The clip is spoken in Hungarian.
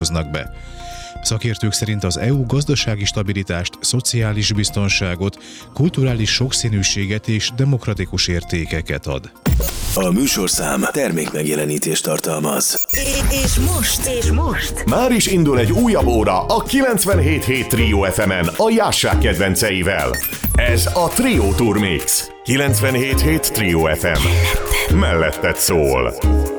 mutatkoznak be. Szakértők szerint az EU gazdasági stabilitást, szociális biztonságot, kulturális sokszínűséget és demokratikus értékeket ad. A műsorszám termékmegjelenítést tartalmaz. És most már is indul egy újabb óra a 97.7 Trio FM-en a Jássák kedvenceivel. Ez a Trio Tour Mix. 97.7 Trio FM. Melletted szól.